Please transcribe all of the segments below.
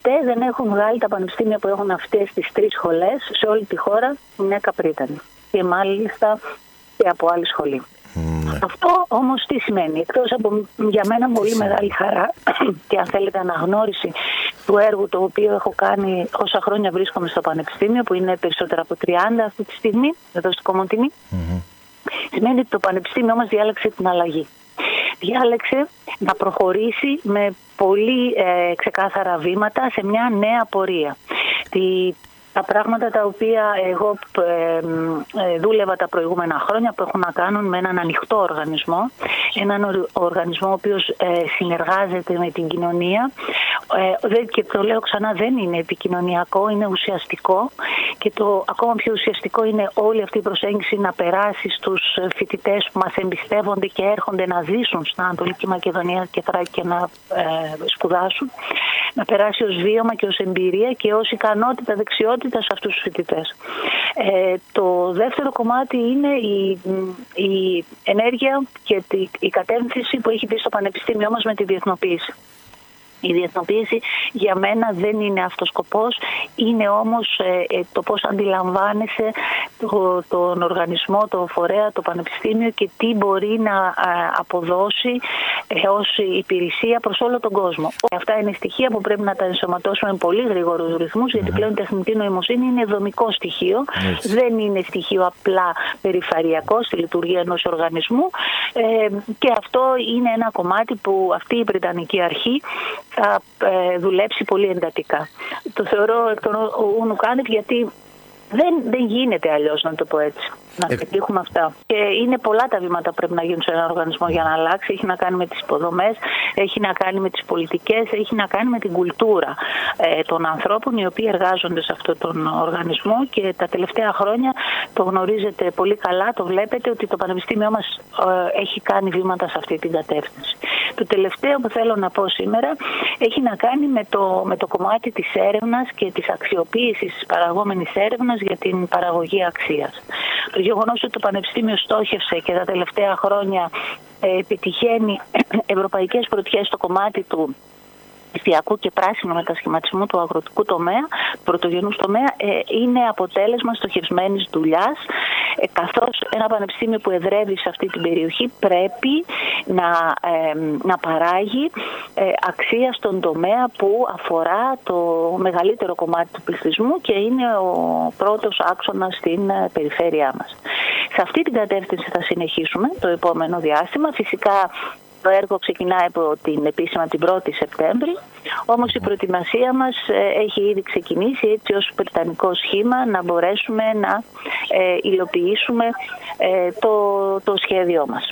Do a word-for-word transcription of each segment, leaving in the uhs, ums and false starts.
ποτέ δεν έχουν βγάλει τα πανεπιστήμια που έχουν αυτές τις τρεις σχολές σε όλη τη χώρα μια καπρίτανη. Και μάλιστα και από άλλη σχολή. Mm. Αυτό όμως τι σημαίνει? Εκτός από για μένα πολύ μεγάλη χαρά και αν θέλετε αναγνώριση του έργου το οποίο έχω κάνει όσα χρόνια βρίσκομαι στο πανεπιστήμιο, που είναι περισσότερα από τριάντα αυτή τη στιγμή εδώ στο Κομοτηνή, mm-hmm. σημαίνει ότι το πανεπιστήμιο μας διάλεξε την αλλαγή. Διάλεξε να προχωρήσει με πολύ ε, ξεκάθαρα βήματα σε μια νέα πορεία. Τη, τα πράγματα τα οποία εγώ ε, ε, δούλευα τα προηγούμενα χρόνια, που έχουν να κάνουν με έναν ανοιχτό οργανισμό, έναν οργανισμό ο οποίος ε, συνεργάζεται με την κοινωνία, ε, και το λέω ξανά, δεν είναι επικοινωνιακό, είναι ουσιαστικό, και το ακόμα πιο ουσιαστικό είναι όλη αυτή η προσέγγιση να περάσει στους φοιτητές που μας εμπιστεύονται και έρχονται να ζήσουν στην Ανατολική Μακεδονία και Θράκη και να ε, σπουδάσουν, να περάσει ως βίωμα και ως εμπειρία και ως ικανότητα, δεξιότητα σε αυτούς τους φοιτητές. Ε, το δεύτερο κομμάτι είναι η, η ενέργεια και τη, η κατεύθυνση που έχει δει στο Πανεπιστήμιό μας με τη διεθνοποίηση. Η διεθνοποίηση για μένα δεν είναι αυτός σκοπός, είναι όμως ε, το πώς αντιλαμβάνεσαι το, τον οργανισμό, το φορέα, το πανεπιστήμιο και τι μπορεί να ε, αποδώσει ε, ως υπηρεσία προς όλο τον κόσμο. Αυτά είναι στοιχεία που πρέπει να τα ενσωματώσουμε με πολύ γρήγορους ρυθμούς, γιατί πλέον η τεχνητή νοημοσύνη είναι δομικό στοιχείο, έτσι. Δεν είναι στοιχείο απλά περιφερειακό στη λειτουργία ενός οργανισμού, ε, και αυτό είναι ένα κομμάτι που αυτή η Βρετανική αρχή θα ε, δουλέψει πολύ εντατικά. Το θεωρώ εκ των όνου κάνευ, γιατί δεν, δεν γίνεται αλλιώς, να το πω έτσι, να ε... πετύχουμε αυτά. Και είναι πολλά τα βήματα που πρέπει να γίνουν σε έναν οργανισμό για να αλλάξει. Έχει να κάνει με τις υποδομές, έχει να κάνει με τις πολιτικές, έχει να κάνει με την κουλτούρα ε, των ανθρώπων οι οποίοι εργάζονται σε αυτόν τον οργανισμό, και τα τελευταία χρόνια το γνωρίζετε πολύ καλά, το βλέπετε ότι το Πανεπιστήμιό μας ε, έχει κάνει βήματα σε αυτή την κατεύθυνση. Το τελευταίο που θέλω να πω σήμερα έχει να κάνει με το, με το κομμάτι της έρευνας και της αξιοποίησης της παραγόμενης έρευνας για την παραγωγή αξίας. Το γεγονός ότι το Πανεπιστήμιο στόχευσε και τα τελευταία χρόνια ε, επιτυχαίνει ευρωπαϊκές πρωτιές στο κομμάτι του ψηφιακού και πράσινου μετασχηματισμού του αγροτικού τομέα, του πρωτογενούς τομέα, ε, είναι αποτέλεσμα στοχευμένης δουλειάς, ε, καθώς ένα πανεπιστήμιο που εδρεύει σε αυτή την περιοχή πρέπει να, ε, να παράγει ε, αξία στον τομέα που αφορά το μεγαλύτερο κομμάτι του πληθυσμού και είναι ο πρώτος άξονας στην ε, περιφέρειά μας. Σε αυτή την κατεύθυνση θα συνεχίσουμε το επόμενο διάστημα. Φυσικά το έργο ξεκινάει από την επίσημα την πρώτη Σεπτέμβρη, όμως η προετοιμασία μας έχει ήδη ξεκινήσει έτσι ως βρετανικό σχήμα να μπορέσουμε να ε, υλοποιήσουμε ε, το, το σχέδιό μας.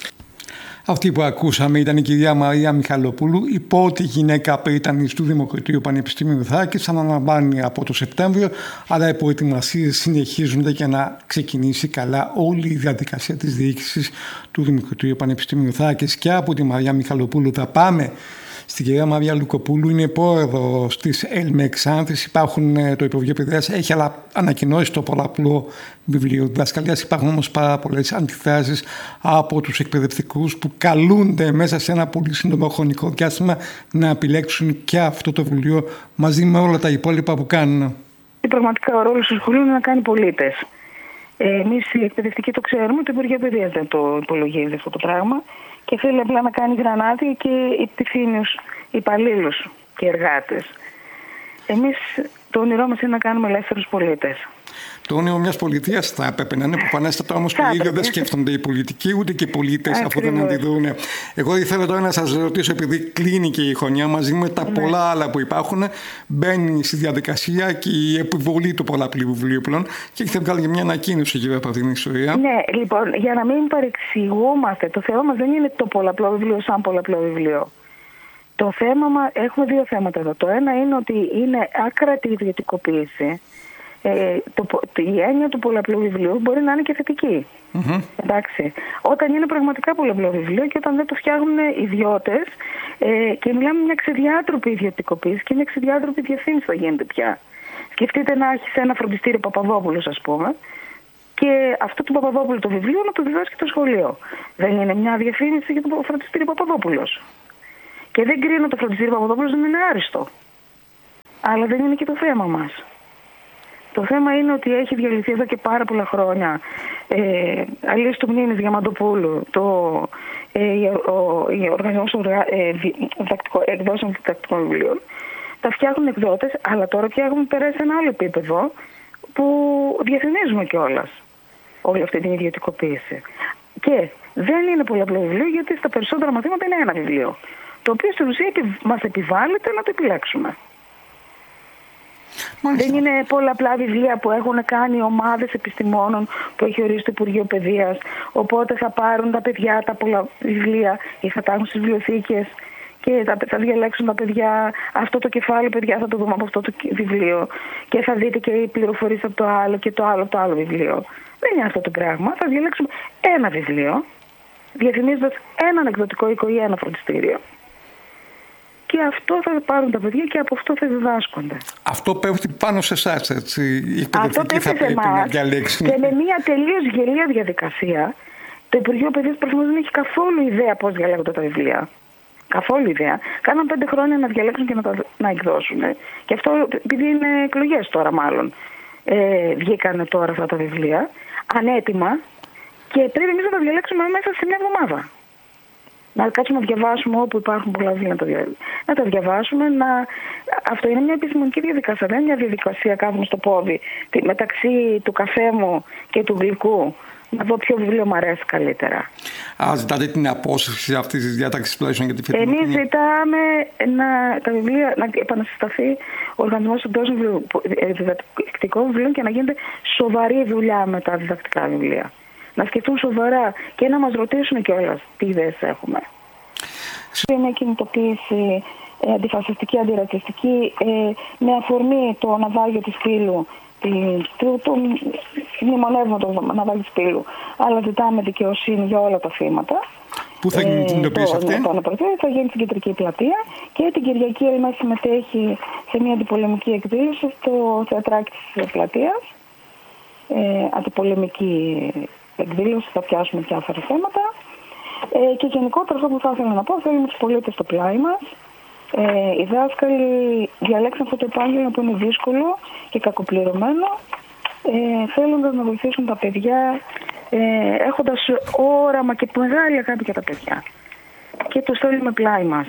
Αυτή που ακούσαμε ήταν η κυρία Μαρία Μιχαλοπούλου, η πρώτη γυναίκα πρίτανης του Δημοκρατίου Πανεπιστημίου Θράκης. Αναλαμβάνει από το Σεπτέμβριο, αλλά οι προετοιμασίες συνεχίζονται για να ξεκινήσει καλά όλη η διαδικασία της διοίκησης του Δημοκρατίου Πανεπιστημίου Θράκης. Και από τη Μαρία Μιχαλοπούλου θα πάμε στην κυρία Μαρία Λουκοπούλου, είναι πρόεδρος της ΕΛΜΕ Ξάνθης. Υπάρχουν, το Υπουργείο Παιδείας έχει ανακοινώσει το πολλαπλό βιβλίο διδασκαλίας. Υπάρχουν όμως πάρα πολλές αντιθέσεις από τους εκπαιδευτικούς που καλούνται μέσα σε ένα πολύ σύντομο χρονικό διάστημα να επιλέξουν και αυτό το βιβλίο μαζί με όλα τα υπόλοιπα που κάνουν. Πραγματικά ο ρόλος του σχολείου είναι να κάνει πολίτες. Εμείς οι εκπαιδευτικοί το ξέρουμε, το Υπουργείο Παιδείας δεν το υπολογίζει αυτό το πράγμα. Και θέλει απλά να κάνει γρανάδια και υπευθύνους υπαλλήλους και εργάτες. Εμείς το όνειρό μας είναι να κάνουμε ελεύθερους πολίτες. Το όνειρο μιας πολιτείας θα έπρεπε να είναι προφανέστατα, όμως το ίδιο δεν σκέφτονται οι πολιτικοί ούτε και οι πολίτες αφού δεν αντιδρούν. Εγώ ήθελα τώρα να σας ρωτήσω, επειδή κλείνει και η χρονιά μαζί με τα ναι. πολλά άλλα που υπάρχουν, μπαίνει στη διαδικασία και η επιβολή του πολλαπλού βιβλίου πλέον και έχετε βγάλει μια ανακοίνωση για αυτή την ιστορία. Ναι, λοιπόν, για να μην παρεξηγούμαστε, το θέμα μας δεν είναι το πολλαπλό βιβλίο σαν πολλαπλό βιβλίο. Το θέμα μας, έχουμε δύο θέματα εδώ. Το ένα είναι ότι είναι άκρατη ιδιωτικοποίηση. Ε, το, το, η έννοια του πολλαπλού βιβλίου μπορεί να είναι και θετική. Mm-hmm. Εντάξει. Όταν είναι πραγματικά πολλαπλό βιβλίο και όταν δεν το φτιάχνουν ιδιώτες ε, και μιλάμε μια ξεδιάτροπη ιδιωτικοποίηση και μια ξεδιάτροπη διευθύνση θα γίνεται πια. Σκεφτείτε να έχει ένα φροντιστήριο Παπαδόπουλος, ας πούμε, και αυτό του Παπαδόπουλου το βιβλίο να το διδάσκει το σχολείο. Δεν είναι μια διευθύνση για το φροντιστήριο Παπαδόπουλος. Και δεν κρίνω το φροντιστήριο Παπαδόπουλος, δεν είναι άριστο. Αλλά δεν είναι και το θέμα μας. Το θέμα είναι ότι έχει διαλυθεί εδώ και πάρα πολλά χρόνια. Ε, Αλής του Μνήνης Διαμαντοπούλου, το ε, ο, ο Οργανισμός ε, Εκδόσεων Διδακτικών Βιβλίων. Τα φτιάχνουν εκδότες, αλλά τώρα πια έχουμε περάσει σε ένα άλλο επίπεδο που διαφημίζουμε κιόλας όλη αυτή την ιδιωτικοποίηση. Και δεν είναι πολλαπλό βιβλίο, γιατί στα περισσότερα μαθήματα είναι ένα βιβλίο, το οποίο στην ουσία μας επιβάλλεται να το επιλέξουμε. Μάλιστα. Δεν είναι πολλαπλά βιβλία που έχουν κάνει ομάδες επιστημόνων που έχει ορίσει το Υπουργείο Παιδείας, οπότε θα πάρουν τα παιδιά τα πολλά βιβλία ή θα τα έχουν στις βιβλιοθήκες και θα διαλέξουν τα παιδιά αυτό το κεφάλαιο, παιδιά, θα το δούμε από αυτό το βιβλίο και θα δείτε και οι πληροφορίες από το άλλο και το άλλο από το άλλο βιβλίο. Δεν είναι αυτό το πράγμα. Θα διαλέξουμε ένα βιβλίο, διαφημίζοντας έναν εκδοτικό οίκο ή ένα φροντιστήριο. Και αυτό θα πάρουν τα παιδιά και από αυτό θα διδάσκονται. Αυτό πέφτει πάνω σε εσάς, έτσι. Οι εκπαιδευτικοί θα πρέπει να διαλέξουν. Και με μια τελείως γελία διαδικασία, το Υπουργείο Παιδείας προφανώς δεν έχει καθόλου ιδέα πώς διαλέγονται τα βιβλία. Καθόλου ιδέα. Κάναν πέντε χρόνια να διαλέξουν και να τα να εκδώσουν. Και αυτό επειδή είναι εκλογές τώρα, μάλλον. Ε, βγήκανε τώρα αυτά τα βιβλία, ανέτοιμα, και πρέπει εμείς να τα διαλέξουμε μέσα σε μια εβδομάδα. Να κάτσουμε να διαβάσουμε όπου υπάρχουν πολλά βιβλία, να τα, δια... να τα διαβάσουμε. Να... Αυτό είναι μια επιστημονική διαδικασία. Δεν είναι μια διαδικασία κάθομαι στο πόδι μεταξύ του καφέ μου και του γλυκού. Να δω ποιο βιβλίο μου αρέσει καλύτερα. Α, ζητάτε την απόσυρση αυτή τη διάταξη τουλάχιστον για τη φετινή. Εμείς ζητάμε να, τα βιβλία, να επανασυσταθεί ο Οργανισμός Εκδόσεων Διδακτικών Βιβλίων και να γίνεται σοβαρή δουλειά με τα διδακτικά βιβλία. Να σκεφτούν σοβαρά και να μας ρωτήσουν κιόλας τι ιδέες έχουμε. Είναι κινητοποίηση ε, αντιφασιστική, αντιρατσιστική, ε, με αφορμή το ναυάγιο της Πύλου, το, το μνημονεύουμε το ναυάγιο της Πύλου, αλλά ζητάμε δικαιοσύνη για όλα τα θύματα. Πού θα γίνει η κινητοποίηση αυτή? Θα γίνει στην Κεντρική Πλατεία και την Κυριακή η Ελμές συμμετέχει σε μια αντιπολεμική εκδήλωση στο θεατράκι της Πλατείας. Ε, αντιπολεμική εκδήλωση, θα πιάσουμε διάφορα θέματα. Ε, και γενικότερα αυτό που θα ήθελα να πω, θέλουμε τους πολίτες στο πλάι μας. Ε, οι δάσκαλοι διαλέξαν αυτό το επάγγελμα που είναι δύσκολο και κακοπληρωμένο, ε, θέλοντας να βοηθήσουν τα παιδιά, ε, έχοντας όραμα και μεγάλη αγάπη για τα παιδιά. Και τους θέλουμε πλάι μας.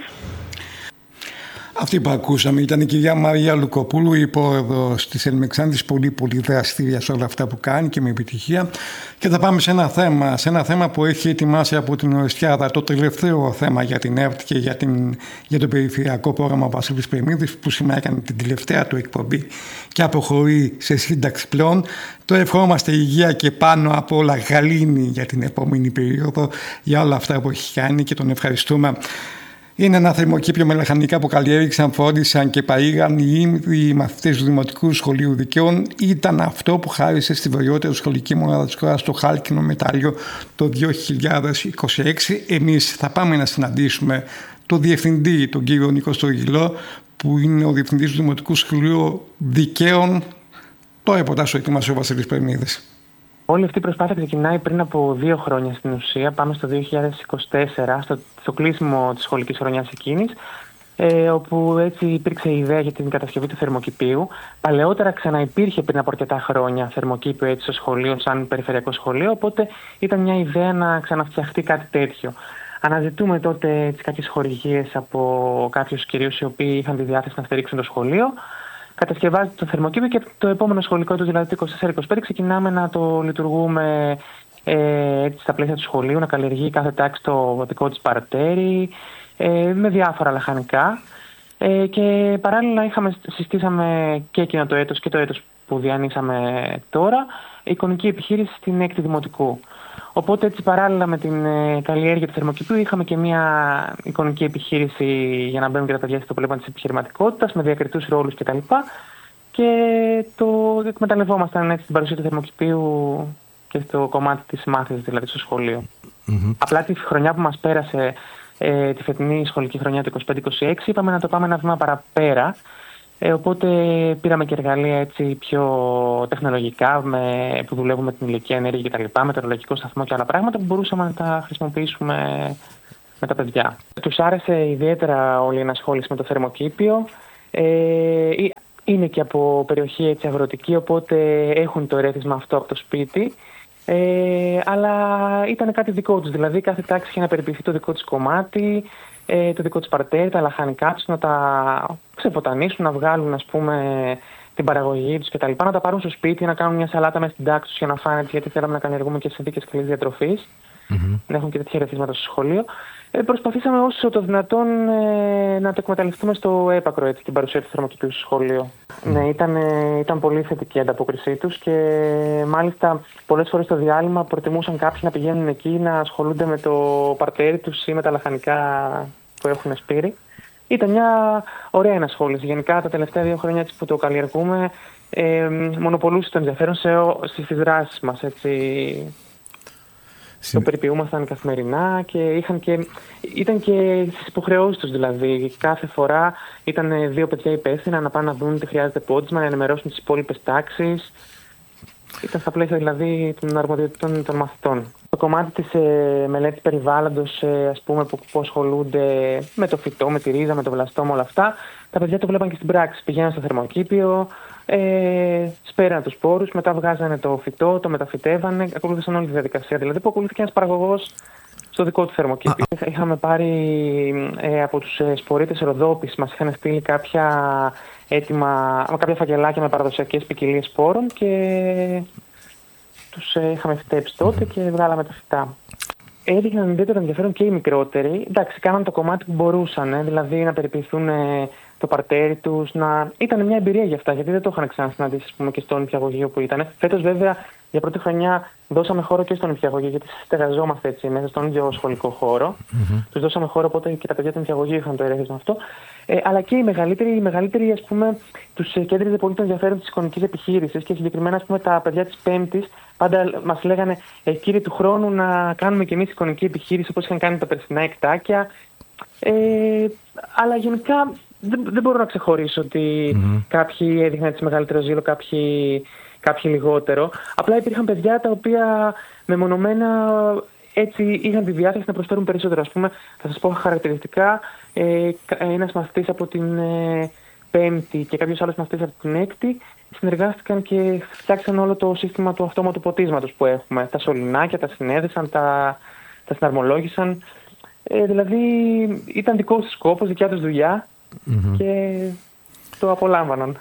Αυτή που ακούσαμε ήταν η κυρία Μαρία Λουκοπούλου, υπόεδρος της Ελμεξάνδρης, πολύ πολύ δραστήρια σε όλα αυτά που κάνει και με επιτυχία. Και θα πάμε σε ένα θέμα, σε ένα θέμα που έχει ετοιμάσει από την Ορεστιάδα, το τελευταίο θέμα για την ΕΡΤ και για, την, για το περιφερειακό πρόγραμμα Βασίλης Περμίδης, που σήμερα έκανε την τελευταία του εκπομπή και αποχωρεί σε σύνταξη πλέον. Το ευχόμαστε υγεία και πάνω απ' όλα γαλήνη για την επόμενη περίοδο, για όλα αυτά που έχει κάνει και τον ευχαριστούμε. Είναι ένα θερμοκήπιο με λαχανικά που καλλιέργησαν, φρόντισαν και παρήγαν οι ήμιδοι μαθητές του Δημοτικού Σχολείου Δικαίων. Ήταν αυτό που χάρισε στη βαριότερη σχολική μονάδα της χώρας, το χάλκινο μετάλλιο, το δύο χιλιάδες είκοσι έξι. Εμείς θα πάμε να συναντήσουμε τον διευθυντή, τον κύριο Νίκο Στρογγυλό, που είναι ο διευθυντής του Δημοτικού Σχολείου Δικαίων. Το ρεπορτάζ το ετοίμασε ο Βασίλης Περμίδης. Όλη αυτή η προσπάθεια ξεκινάει πριν από δύο χρόνια στην ουσία. Πάμε στο δύο χιλιάδες είκοσι τέσσερα, στο, στο κλείσιμο της σχολικής χρονιάς εκείνης, ε, όπου έτσι υπήρξε η ιδέα για την κατασκευή του θερμοκηπίου. Παλαιότερα ξαναυπήρχε πριν από αρκετά χρόνια θερμοκήπιο έτσι στο σχολείο, σαν περιφερειακό σχολείο, οπότε ήταν μια ιδέα να ξαναφτιαχτεί κάτι τέτοιο. Αναζητούμε τότε κάποιες χορηγίες από κάποιους κυρίους οι οποίοι είχαν τη διάθεση να στηρίξουν το σχολείο. Κατασκευάζεται το θερμοκήπιο και το επόμενο σχολικό έτος, δηλαδή το είκοσι τέσσερα είκοσι πέντε, ξεκινάμε να το λειτουργούμε ε, έτσι, στα πλαίσια του σχολείου, να καλλιεργεί κάθε τάξη το δικό της παρατέρι, ε, με διάφορα λαχανικά. Ε, και παράλληλα είχαμε, συστήσαμε και εκείνο το έτος και το έτος που διανύσαμε τώρα, εικονική επιχείρηση στην έκτη Δημοτικού. Οπότε έτσι παράλληλα με την ε, καλλιέργεια του θερμοκηπίου είχαμε και μια εικονική επιχείρηση για να μπαίνουν και τα παιδιά στο πλέγμα της επιχειρηματικότητας με διακριτούς ρόλους κτλ. Και το εκμεταλλευόμασταν έτσι την παρουσία του θερμοκηπίου και στο κομμάτι της μάθησης, δηλαδή στο σχολείο. Mm-hmm. Απλά τη χρονιά που μας πέρασε, ε, τη φετινή σχολική χρονιά του είκοσι πέντε είκοσι έξι, είπαμε να το πάμε ένα βήμα παραπέρα. Ε, οπότε πήραμε και εργαλεία έτσι πιο τεχνολογικά με, που δουλεύουν με την ηλιακή ενέργεια κτλ. Μετεωρολογικό σταθμό και άλλα πράγματα που μπορούσαμε να τα χρησιμοποιήσουμε με τα παιδιά. Τους άρεσε ιδιαίτερα όλη η ενασχόληση με το θερμοκήπιο. Ε, είναι και από περιοχή έτσι, αγροτική, οπότε έχουν το ερέθισμα αυτό από το σπίτι. Ε, αλλά ήταν κάτι δικό τους, δηλαδή κάθε τάξη είχε να περιποιηθεί το δικό της κομμάτι, ε, το δικό της παρτέρι, τα λαχανικά τους, να τα ξεποτανίσουν, να βγάλουν ας πούμε την παραγωγή τους κτλ. Να τα πάρουν στο σπίτι, να κάνουν μια σαλάτα μέσα στην τάξη τους για να φάνε, γιατί θέλαμε να καλλιεργούμε και συνθήκες καλής διατροφής. Mm-hmm. Να έχουν και τέτοια ερεθίσματα στο σχολείο. Ε, προσπαθήσαμε όσο το δυνατόν ε, να το εκμεταλλευτούμε στο έπακρο έτσι, την παρουσία του θερμοκηπίου στο σχολείο. Mm. Ναι, ήταν, ε, ήταν πολύ θετική η ανταπόκρισή τους και μάλιστα πολλές φορές στο διάλειμμα προτιμούσαν κάποιοι να πηγαίνουν εκεί να ασχολούνται με το παρτέρι τους ή με τα λαχανικά που έχουν σπείρει. Ήταν μια ωραία ενασχόληση. Γενικά τα τελευταία δύο χρόνια έτσι, που το καλλιεργούμε ε, μονοπολούσε το ενδιαφέρον σε, στις δράσεις μας. Έτσι. Το περιποιούμασταν καθημερινά και, είχαν και ήταν και στις υποχρεώσεις τους δηλαδή. Κάθε φορά ήταν δύο παιδιά υπεύθυνα να πάνε να δουν τι χρειάζεται πόντισμα, να ενημερώσουν τις υπόλοιπες τάξεις. Ήταν στα πλαίσια δηλαδή των αρμοδιοτήτων των μαθητών. Το κομμάτι της ε, μελέτης περιβάλλοντος, ε, ας πούμε, που, που ασχολούνται με το φυτό, με τη ρίζα, με το βλαστό, με όλα αυτά, τα παιδιά το βλέπαν και στην πράξη. Πηγαίναν στο θερμοκήπιο, ε, σπέραν τους σπόρους, μετά βγάζανε το φυτό, το μεταφυτεύανε, ακολούθησαν όλη τη διαδικασία. Δηλαδή που ακολούθηκε ένας παραγωγός στο δικό του θερμοκήπιο. Α, Είχαμε πάρει ε, από τους ε, σπορίτες Ροδόπης, μας είχαν στείλει κάποια έτοιμα, κάποια φακελάκια με παραδοσιακές ποικιλίες σπόρων και τους ε, είχαμε φυτέψει τότε και βγάλαμε τα φυτά. Έδειχναν ιδιαίτερο ενδιαφέρον και οι μικρότεροι. Εντάξει, κάναν το κομμάτι που μπορούσαν, ε, δηλαδή να περιποιηθούν ε, το παρτέρι τους. Να... Ήταν μια εμπειρία για αυτά, γιατί δεν το είχαν ξανασυναντήσει, ας πούμε, και στο νηπιαγωγείο που ήταν. Φέτος, βέβαια, για πρώτη χρονιά δώσαμε χώρο και στο νηπιαγωγείο, γιατί στεγαζόμαστε έτσι μέσα στον ίδιο σχολικό χώρο. Mm-hmm. Τους δώσαμε χώρο, οπότε και τα παιδιά του νηπιαγωγείου είχαν το ερέθισμα αυτό. Ε, αλλά και οι μεγαλύτεροι, οι μεγαλύτεροι ας πούμε, τους κέντριζε πολύ το ενδιαφέρον της εικονικής επιχείρησης και συγκεκριμένα ας πούμε, τα παιδιά της Πέμπτης πάντα μας λέγανε ε, κύριε του χρόνου να κάνουμε και εμείς εικονική επιχείρηση όπως είχαν κάνει τα περσινά εκτάκια. Ε, αλλά γενικά δεν, δεν μπορώ να ξεχωρίσω ότι mm-hmm. κάποιοι έδειχναν έτσι μεγαλύτερο ζήλο, κάποιοι, κάποιοι λιγότερο. Απλά υπήρχαν παιδιά τα οποία μεμονωμένα έτσι είχαν τη διάθεση να προσφέρουν περισσότερο. Ας πούμε, θα σας πω χαρακτηριστικά, ε, ένας μαθητής από την ε, Πέμπτη και κάποιος άλλος μαθητής από την Έκτη συνεργάστηκαν και φτιάξαν όλο το σύστημα του αυτόματου ποτίσματος που έχουμε. Τα σωληνάκια τα συνέδεσαν, τα, τα συναρμολόγησαν. Ε, δηλαδή ήταν δικός τους σκόπος, δικιά τους δουλειά mm-hmm. και το απολάμβαναν.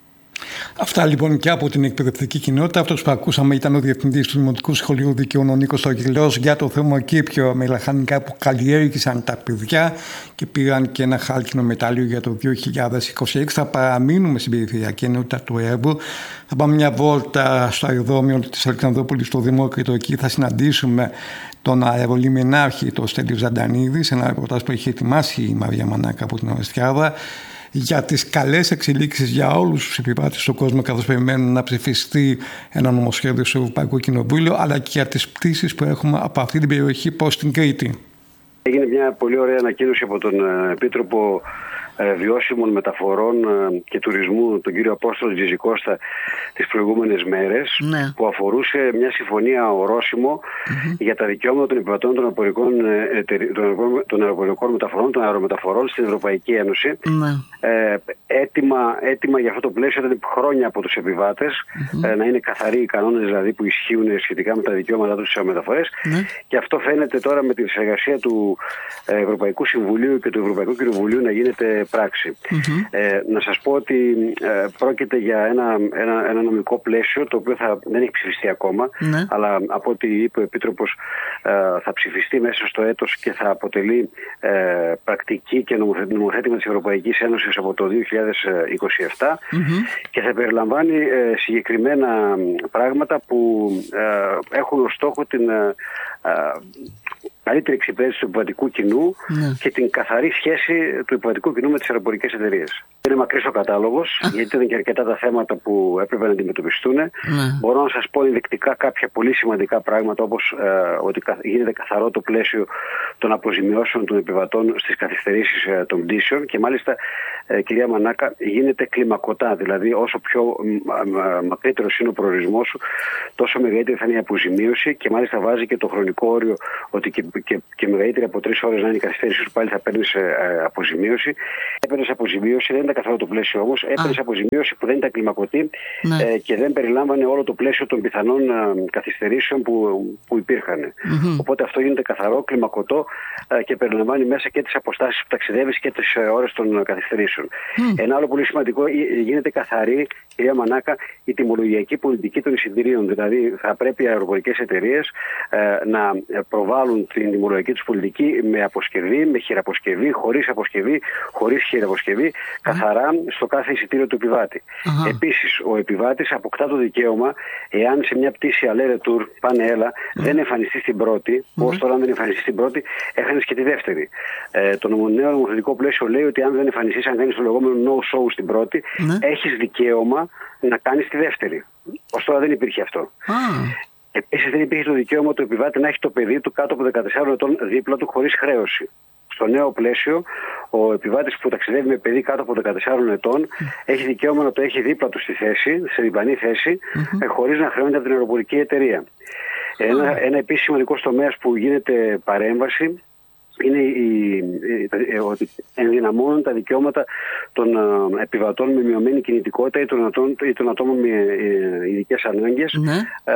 Αυτά λοιπόν και από την εκπαιδευτική κοινότητα. Αυτός που ακούσαμε ήταν ο Διευθυντής του Δημοτικού Σχολείου Δικαιών, ο Νίκος Στογγυλός, για το θερμοκήπιο με λαχανικά που καλλιέργησαν τα παιδιά και πήραν και ένα χάλκινο μετάλλιο για το δύο χιλιάδες είκοσι έξι. Θα παραμείνουμε στην περιφερειακή ενότητα του Έμπρου. Θα πάμε μια βόλτα στο αεροδρόμιο της Αλεξανδρούπολης στο Δημόκριτο. Εκεί θα συναντήσουμε τον αερολιμενάρχη, τον Στέλιο Ζαντανίδη, σε ένα ρεπορτάζ που έχει ετοιμάσει η Μαρία Μανάκα από την Ορεστιάδα, για τις καλές εξελίξεις για όλους τους επιβάτες στον κόσμο καθώς περιμένουν να ψηφιστεί ένα νομοσχέδιο στο Ευρωπαϊκό Κοινοβούλιο, αλλά και για τις πτήσεις που έχουμε από αυτή την περιοχή προς την Κρήτη. Έγινε μια πολύ ωραία ανακοίνωση από τον Επίτροπο Βιώσιμων Μεταφορών και Τουρισμού, τον κύριο Απόστολο Τζιζικώστα, τις προηγούμενες μέρες, ναι. που αφορούσε μια συμφωνία ορόσημο mm-hmm. για τα δικαιώματα των επιβατών των αεροπορικών, των αεροπορικών μεταφορών, των αερομεταφορών στην Ευρωπαϊκή Ένωση. Ναι. Ε, έτοιμα, έτοιμα για αυτό το πλαίσιο ήταν χρόνια από τους επιβάτες, mm-hmm. ε, να είναι καθαροί οι κανόνες δηλαδή, που ισχύουν σχετικά με τα δικαιώματά τους στις αερομεταφορές. Mm-hmm. Και αυτό φαίνεται τώρα με τη συνεργασία του Ευρωπαϊκού Συμβουλίου και του Ευρωπαϊκού Κοινοβουλίου να γίνεται πράξη. Mm-hmm. Ε, να σας πω ότι ε, πρόκειται για ένα, ένα, ένα νομικό πλαίσιο το οποίο θα, δεν έχει ψηφιστεί ακόμα, mm-hmm. αλλά από ό,τι είπε ο Επίτροπος ε, θα ψηφιστεί μέσα στο έτος και θα αποτελεί ε, πρακτική και νομοθέτημα της Ευρωπαϊκής Ένωσης από το δύο χιλιάδες είκοσι επτά mm-hmm. και θα περιλαμβάνει ε, συγκεκριμένα πράγματα που ε, έχουν ως στόχο την ε, ε, καλύτερη εξυπηρέτηση του επιβατικού κοινού ναι. και την καθαρή σχέση του επιβατικού κοινού με τις αεροπορικές εταιρείες. Είναι μακρύς ο κατάλογος, γιατί ήταν και αρκετά τα θέματα που έπρεπε να αντιμετωπιστούν. Ναι. Μπορώ να σας πω ενδεικτικά κάποια πολύ σημαντικά πράγματα, όπως ε, ότι γίνεται καθαρό το πλαίσιο των αποζημιώσεων των επιβατών στις καθυστερήσεις ε, των πτήσεων και μάλιστα, ε, κυρία Μανάκα, γίνεται κλιμακωτά. Δηλαδή, όσο πιο ε, μακρύτερος είναι ο προορισμός σου, τόσο μεγαλύτερη θα είναι η αποζημίωση και μάλιστα βάζει και το χρονικό όριο ότι και, και, και μεγαλύτερη από τρεις ώρες να είναι η καθυστέρηση σου, πάλι θα παίρνεις ε, αποζημίωση. Έπαιρνες αποζημίωση, δεν ήταν καθαρό το πλαίσιο όμως. Έπαιρνε αποζημίωση που δεν ήταν κλιμακωτή ναι. ε, και δεν περιλάμβανε όλο το πλαίσιο των πιθανών ε, καθυστερήσεων που, που υπήρχαν. Mm-hmm. Οπότε αυτό γίνεται καθαρό, κλιμακωτό ε, και περιλαμβάνει μέσα και τις αποστάσεις που ταξιδεύεις και τις ε, ώρες των καθυστερήσεων. Mm. Ένα άλλο πολύ σημαντικό, γίνεται καθαρή, κυρία Μανάκα, η τιμολογιακή πολιτική των εισιτηρίων. Δηλαδή θα πρέπει οι αεροπορικές εταιρείες ε, να προβάλλουν την τιμολογιακή τους πολιτική με αποσκευή, με χειραποσκευή, χωρίς αποσκευή, χωρίς χειραποσκευή, mm. καθαρά στο κάθε εισιτήριο του επιβάτη. Mm-hmm. Επίσης, ο επιβάτης αποκτά το δικαίωμα, εάν σε μια πτήση aller retour, πάνε έλα, mm. δεν εμφανιστεί στην πρώτη, mm. ως τώρα αν δεν εμφανιστεί στην πρώτη, έχανες και τη δεύτερη. Ε, το νέο νομοθετικό πλαίσιο λέει ότι αν δεν εμφανιστείς, αν κάνεις το λεγόμενο no-show στην πρώτη, mm. έχεις δικαίωμα να κάνεις τη δεύτερη. Ως τώρα δεν υπήρχε αυτό. Mm. Επίσης δεν υπήρχε το δικαίωμα του επιβάτη να έχει το παιδί του κάτω από δεκατεσσάρων ετών δίπλα του χωρίς χρέωση. Στο νέο πλαίσιο, ο επιβάτης που ταξιδεύει με παιδί κάτω από δεκατεσσάρων ετών mm. έχει δικαίωμα να το έχει δίπλα του στη θέση, σε διπλανή θέση, mm-hmm. χωρίς να χρεώνεται από την αεροπορική εταιρεία. Mm. Ένα, ένα επίσης σημαντικό τομέα που γίνεται παρέμβαση είναι ότι ενδυναμώνουν τα δικαιώματα των επιβατών με μειωμένη κινητικότητα ή των, ατόμων, ή των ατόμων με ειδικές ανάγκες. Ναι.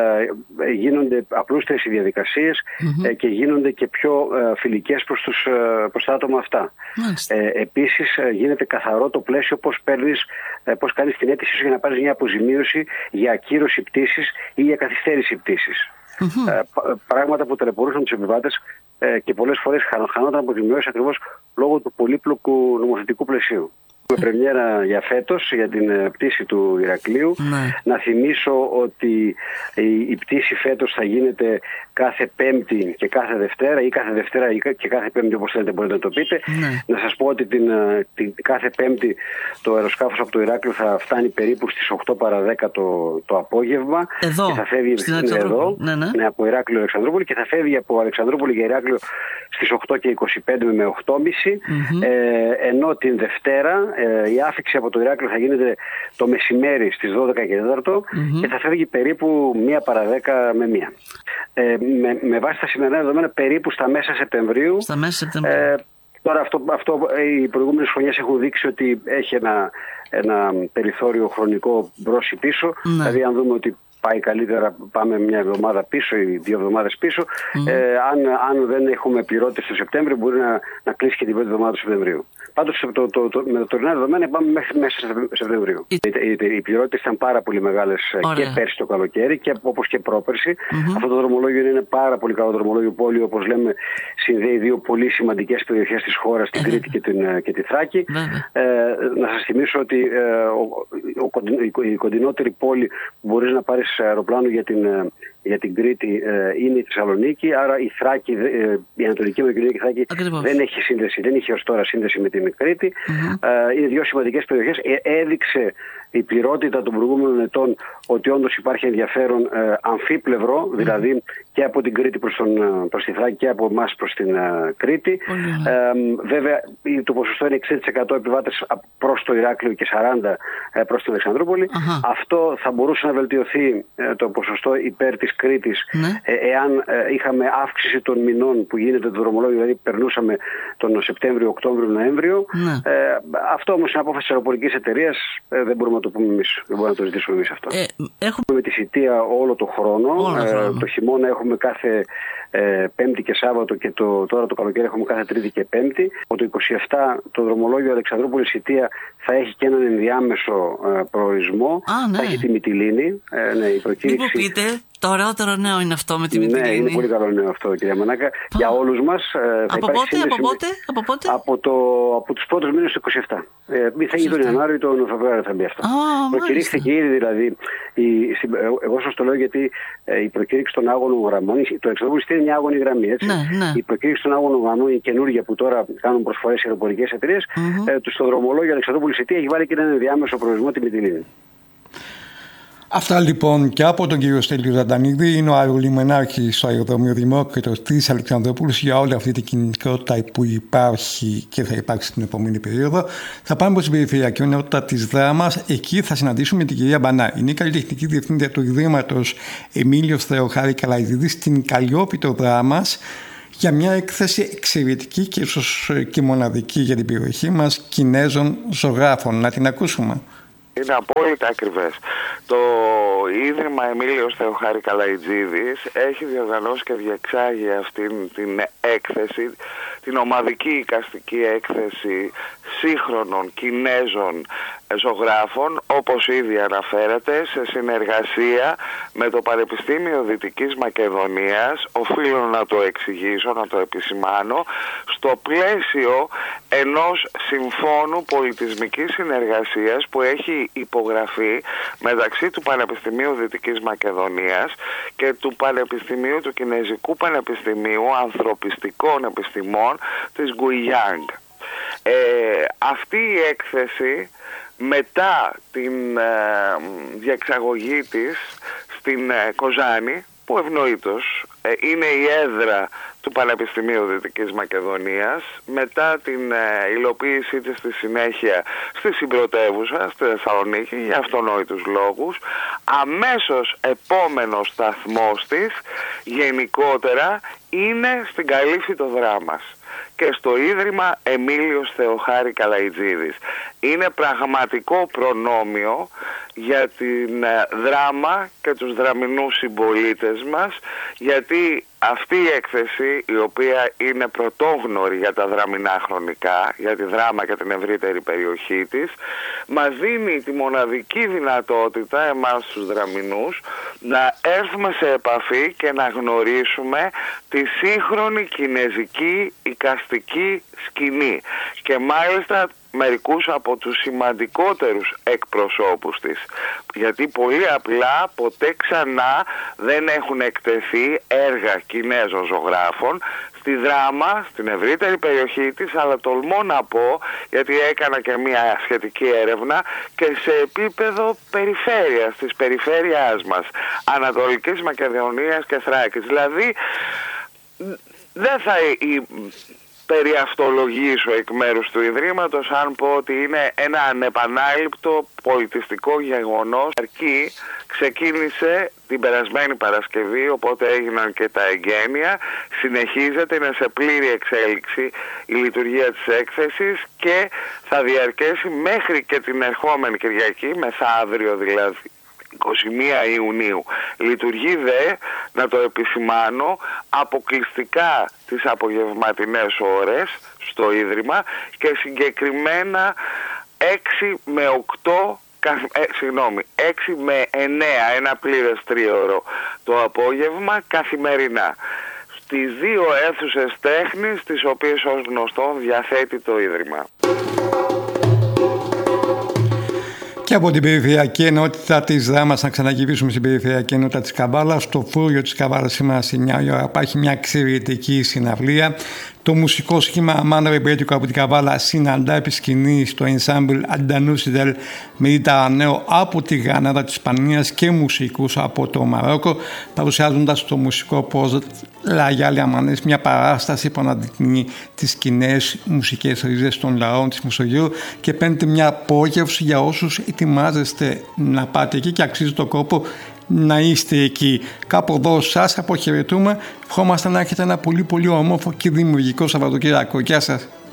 Ε, γίνονται απλούστερες οι διαδικασίες mm-hmm. και γίνονται και πιο φιλικές προς, τους, προς τα άτομα αυτά. Ε, επίσης γίνεται καθαρό το πλαίσιο πώς, παίρνεις, πώς κάνεις την αίτησή σου για να πάρεις μια αποζημίωση για ακύρωση πτήσης ή για καθυστέρηση πτήσης. Mm-hmm. Ε, πράγματα που ταλαιπωρούσαν τους επιβάτες ε, και πολλές φορές χανόταν αποζημιώσεις ακριβώς λόγω του πολύπλοκου νομοθετικού πλαισίου. Με πρεμιέρα για φέτος, για την πτήση του Ηρακλείου. Ναι. Να θυμίσω ότι η, η πτήση φέτος θα γίνεται κάθε Πέμπτη και κάθε Δευτέρα ή κάθε Δευτέρα και κάθε Πέμπτη, όπως θέλετε μπορείτε να το πείτε. Ναι. Να σας πω ότι την, την κάθε Πέμπτη το αεροσκάφος από το Ηράκλειο θα φτάνει περίπου στις οκτώ παρά δέκα το, το απόγευμα. Εδώ, και θα φεύγει στην εδώ, ναι, ναι. Ναι, από Ηράκλειο Αλεξανδρούπολη και θα φεύγει από Αλεξανδρούπολη για Ηράκλειο στις οκτώ και είκοσι πέντε με οκτώ και μισή. Mm-hmm. Ε, ενώ την Δευτέρα ε, η άφιξη από το Ηράκλειο θα γίνεται το μεσημέρι στις δώδεκα και τέταρτο mm-hmm. και θα φεύγει περίπου μία παρά δέκα με μία. Ε, με, με βάση τα σημερινά δεδομένα περίπου στα μέσα Σεπτεμβρίου. Στα μέσα Σεπτεμβρίου. Ε, τώρα αυτό, αυτό οι προηγούμενες χρονιές έχουν δείξει ότι έχει ένα, ένα περιθώριο χρονικό μπρος ή πίσω. Mm-hmm. Δηλαδή αν δούμε ότι πάει καλύτερα, πάμε μια εβδομάδα πίσω ή δύο εβδομάδες πίσω. Mm. Ε, αν, αν δεν έχουμε πληρώτες το Σεπτέμβριο, μπορεί να, να κλείσει και την πρώτη εβδομάδα του Σεπτεμβρίου. Πάντως το, το, το, το, με τα τωρινά δεδομένα πάμε μέχρι μέσα Σεπτεμβρίου. Οι, οι, οι πληρώτες ήταν πάρα πολύ μεγάλες και πέρσι το καλοκαίρι, και, όπως και πρόπερσι. Mm-hmm. Αυτό το δρομολόγιο είναι ένα πάρα πολύ καλό δρομολόγιο που όλοι, όπως λέμε, συνδέει δύο πολύ σημαντικές περιοχές της χώρας, την Κρήτη και, την, και τη Θράκη. Ε, να σας θυμίσω ότι ε, ο, ο, η κοντινότερη πόλη που μπορείς να πάρεις αεροπλάνο για την, για την Κρήτη ε, είναι η Θεσσαλονίκη, άρα η Θράκη, ε, η Ανατολική Μακεδονία και η Θράκη Ακριβώς. δεν έχει σύνδεση, δεν είχε ως τώρα σύνδεση με την Κρήτη. Mm-hmm. Ε, είναι δύο σημαντικές περιοχές. Ε, έδειξε η πληρότητα των προηγούμενων ετών ότι όντως υπάρχει ενδιαφέρον ε, αμφίπλευρο, mm-hmm. δηλαδή και από την Κρήτη προς, τον, προς τη Θράκη και από εμάς προς την uh, Κρήτη. Mm-hmm. Ε, βέβαια το ποσοστό είναι εξήντα τοις εκατό επιβάτες προς το Ηράκλειο και σαράντα τοις εκατό προς την Αλεξανδρούπολη. Mm-hmm. Αυτό θα μπορούσε να βελτιωθεί ε, το ποσοστό υπέρ της Κρήτης mm-hmm. ε, εάν ε, είχαμε αύξηση των μηνών που γίνεται το δρομολόγιο, δηλαδή περνούσαμε τον Σεπτέμβριο, Οκτώβριο, Νοέμβριο. Mm-hmm. Ε, αυτό όμως είναι απόφαση της αεροπορικής εταιρείας, ε, δεν μπορούμε να το πούμε εμείς, δεν μπορούμε να το ζητήσουμε εμείς αυτό. Ε, έχουμε με τη Σιτία όλο το χρόνο, ε, το χειμώνα έχουμε κάθε ε, Πέμπτη και Σάββατο και το, τώρα το καλοκαίρι έχουμε κάθε Τρίτη και Πέμπτη. Από το είκοσι επτά το δρομολόγιο Αλεξανδρούπολη Σιτία θα έχει και έναν ενδιάμεσο ε, προορισμό. Α, ναι. Θα έχει τη Μυτιλήνη. Ε, ναι, η προκήρυξη... Μην μου πείτε, το ωραιότερο νέο είναι αυτό με τη Μυτιλήνη. Ναι, είναι πολύ καλό νέο αυτό, κυρία Μανάκα. Α. Για όλους μας. Ε, από, πότε, από πότε, από πότε? Από, το, από τους πρώτους μήνες του είκοσι επτά. Ε, θα γίνει τον Ιανουάριο ή τον Φεβρουάριο θα μπει αυτό. Προκηρύχθηκε ήδη δηλαδή. Η, εγώ σας το λέω γιατί ε, η προκήρυξη των άγωνων γραμμών, το Αλεξανδρούπολη είναι μια άγωνη γραμμή, έτσι. Ναι, ναι. Η προκήρυξη των άγωνων γραμμών, η καινούργια που τώρα κάνουν προσφορές οι αεροπορικές εταιρείες, mm-hmm. ε, στο δρομολόγιο Αλεξανδρούπολη Σιτία έχει βάλει και έναν ενδιάμεσο προορισμό τη Μυτιλήνη. Αυτά λοιπόν και από τον κύριο Στέλιο Ζαντανίδη. Είναι ο αερολιμενάρχης στο αεροδρόμιο Δημόκριτος της Αλεξανδρούπολης για όλη αυτή την κινητικότητα που υπάρχει και θα υπάρξει στην επόμενη περίοδο. Θα πάμε προς την περιφερειακή ενότητα της Δράμας. Εκεί θα συναντήσουμε την κυρία Μπανά. Είναι η καλλιτεχνική διευθύντρια του Ιδρύματος Εμίλιος Θεοχάρη Καλαϊδίδη στην Καλλιόπιτο Δράμας. για μια έκθεση εξαιρετική και ίσως και μοναδική για την περιοχή μας Κινέζων ζωγράφων. Να την ακούσουμε. Είναι απόλυτα ακριβές. Το Ίδρυμα Εμίλιος Θεοχάρη Καλαϊτζίδης έχει διοργανώσει και διεξάγει αυτήν την έκθεση, την ομαδική εικαστική έκθεση σύγχρονων Κινέζων ζωγράφων, όπως ήδη αναφέρατε, σε συνεργασία με το Πανεπιστήμιο Δυτικής Μακεδονίας. Οφείλω να το εξηγήσω, να το επισημάνω, στο πλαίσιο ενός συμφώνου πολιτισμικής συνεργασίας που έχει υπογραφεί μεταξύ του Πανεπιστημίου Δυτικής Μακεδονίας και του Πανεπιστημίου του Κινέζικου Πανεπιστημίου Ανθρωπιστικών Επιστημών της Γκουιγιάνγκ. Ε, αυτή η έκθεση, μετά την ε, διεξαγωγή της στην ε, Κοζάνη, που ευνοήτως ε, είναι η έδρα του Πανεπιστημίου Δυτικής Μακεδονίας, μετά την ε, υλοποίησή της στη συνέχεια στη συμπρωτεύουσα, στη Θεσσαλονίκη, για αυτονόητους λόγους, αμέσως επόμενος σταθμός της γενικότερα είναι στην Καλύφη το δράμας και στο Ίδρυμα Εμίλιος Θεοχάρη Καλαϊτζίδης. Είναι πραγματικό προνόμιο για την δράμα και τους δραμινούς συμπολίτες μας, γιατί αυτή η έκθεση, η οποία είναι πρωτόγνωρη για τα δραμινά χρονικά, για τη δράμα και την ευρύτερη περιοχή της, μας δίνει τη μοναδική δυνατότητα εμάς τους δραμινούς να έρθουμε σε επαφή και να γνωρίσουμε τη σύγχρονη κινέζικη εικαστική σκηνή και μάλιστα μερικούς από τους σημαντικότερους εκπροσώπους της, γιατί πολύ απλά ποτέ ξανά δεν έχουν εκτεθεί έργα Κινέζων ζωγράφων στη δράμα, στην ευρύτερη περιοχή της, αλλά τολμώ να πω, γιατί έκανα και μια σχετική έρευνα, και σε επίπεδο περιφέρειας, της περιφέρειάς μας, Ανατολικής Μακεδονίας και Θράκης. Δηλαδή δεν θα περιαυτολογήσω εκ μέρους του Ιδρύματος αν πω ότι είναι ένα ανεπανάληπτο πολιτιστικό γεγονός. Αρκεί ξεκίνησε την περασμένη Παρασκευή, οπότε έγιναν και τα εγγένεια, συνεχίζεται, είναι σε πλήρη εξέλιξη η λειτουργία της έκθεσης και θα διαρκέσει μέχρι και την ερχόμενη Κυριακή, μεθαύριο δηλαδή, εικοστή πρώτη Ιουνίου. Λειτουργεί δε, να το επισημάνω, αποκλειστικά τις απογευματινές ώρες στο Ίδρυμα και συγκεκριμένα έξι με οκτώ, ε, συγγνώμη, έξι με εννέα, ένα πλήρες τρίωρο το απόγευμα καθημερινά, στις δύο αίθουσες τέχνης, τις οποίες ως γνωστό διαθέτει το Ίδρυμα. Και από την περιφερειακή ενότητα της δράμας, να ξαναγυρίσουμε στην περιφερειακή ενότητα της Καβάλας. Στο Φρούριο της Καβάλας σήμερα στις εννιά η ώρα υπάρχει μια εξαιρετική συναυλία. Το μουσικό σχήμα Αμάντα Ρεμπέτικο από την Καβάλα συναντά επί σκηνή στο ensemble Αντανούσιδελ Μεριταρανέο από τη Γρανάδα της Ισπανίας και μουσικούς από το Μαρόκο, παρουσιάζοντας το μουσικό project Λαγιάλη Αμανές, μια παράσταση που αναδεικνύει τις κοινές μουσικές ρίζες των λαών της Μεσογείου και παίρνετε μια απόγευση για όσους ετοιμάζεστε να πάτε εκεί και αξίζει το κόπο να είστε εκεί. Κάπου εδώ σας αποχαιρετούμε. Ευχόμαστε να έχετε ένα πολύ πολύ όμορφο και δημιουργικό Σαββατοκύριακο. Γεια σας.